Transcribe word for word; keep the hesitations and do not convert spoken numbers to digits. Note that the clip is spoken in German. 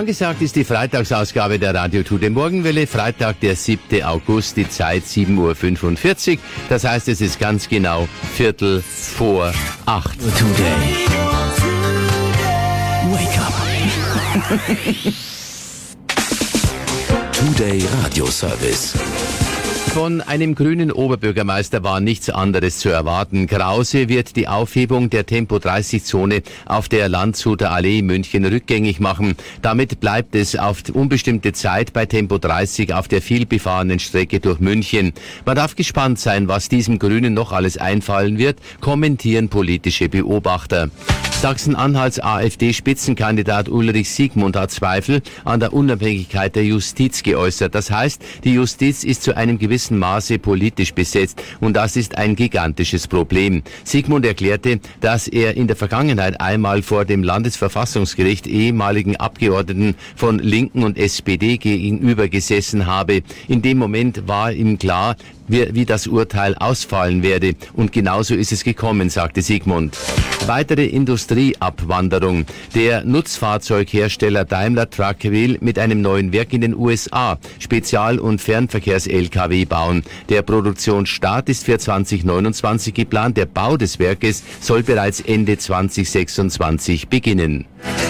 Angesagt ist die Freitagsausgabe der Radio Today Morgenwelle. Freitag, der siebte August, die Zeit sieben Uhr fünfundvierzig. Das heißt, es ist ganz genau Viertel vor acht. Today. Wake up. Today Radio Service. Von einem grünen Oberbürgermeister war nichts anderes zu erwarten. Krause wird die Aufhebung der Tempo dreißig Zone auf der Landshuter Allee München rückgängig machen. Damit bleibt es auf unbestimmte Zeit bei Tempo dreißig auf der vielbefahrenen Strecke durch München. Man darf gespannt sein, was diesem Grünen noch alles einfallen wird, kommentieren politische Beobachter. Sachsen-Anhalts AfD-Spitzenkandidat Ulrich Siegmund hat Zweifel an der Unabhängigkeit der Justiz geäußert. Das heißt, die Justiz ist zu einem gewissen Maße politisch besetzt und das ist ein gigantisches Problem. Siegmund erklärte, dass er in der Vergangenheit einmal vor dem Landesverfassungsgericht ehemaligen Abgeordneten von Linken und S P D gegenüber gesessen habe. In dem Moment war ihm klar, wie, wie das Urteil ausfallen werde. Und genauso ist es gekommen, sagte Siegmund. Weitere Industrieabwanderung. Der Nutzfahrzeughersteller Daimler Truck will mit einem neuen Werk in den U S A Spezial- und Fernverkehrs-L K W bauen. Der Produktionsstart ist für zwanzig neunundzwanzig geplant. Der Bau des Werkes soll bereits Ende zwanzig sechsundzwanzig beginnen.